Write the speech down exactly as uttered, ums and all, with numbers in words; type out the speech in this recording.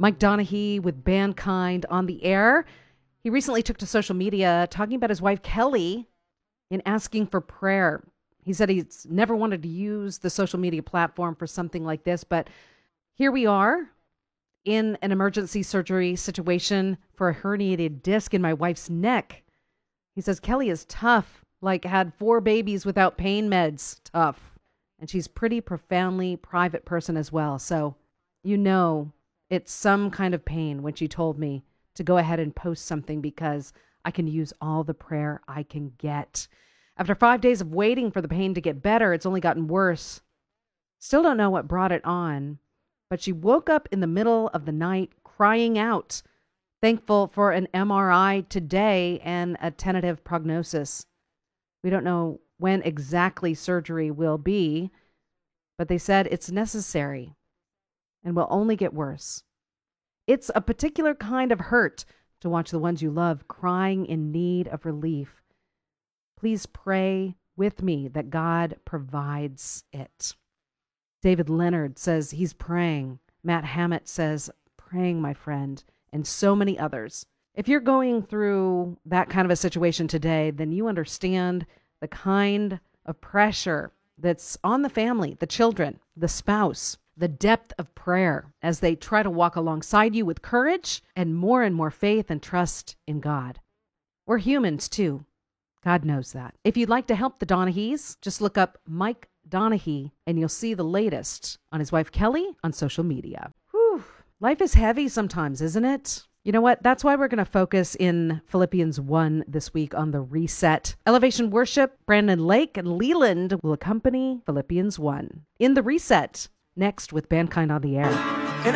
Mike Donaghy with Mankind on the Air. He recently took to social media talking about his wife, Kelly, in asking for prayer. He said he's never wanted to use the social media platform for something like this, but here we are in an emergency surgery situation for a herniated disc in my wife's neck. He says Kelly is tough, like had four babies without pain meds, tough. And she's pretty profoundly private person as well. So, you know, it's some kind of pain when she told me to go ahead and post something because I can use all the prayer I can get. After five days of waiting for the pain to get better, it's only gotten worse. Still don't know what brought it on, but she woke up in the middle of the night crying out, thankful for an M R I today and a tentative prognosis. We don't know when exactly surgery will be, but they said it's necessary and will only get worse. It's a particular kind of hurt to watch the ones you love crying in need of relief. Please pray with me that God provides it. David Leonard says he's praying. Matt Hammett says, praying, my friend, and so many others. If you're going through that kind of a situation today, then you understand the kind of pressure that's on the family, the children, the spouse, the depth of prayer as they try to walk alongside you with courage and more and more faith and trust in God. We're humans too. God knows that. If you'd like to help the Donaghys, just look up Mike Donaghy and you'll see the latest on his wife Kelly on social media. Whew. Life is heavy sometimes, isn't it? You know what? That's why we're going to focus in Philippians one this week on the reset. Elevation Worship, Brandon Lake and Leland will accompany Philippians one in the reset. Next with Mankind on the Air.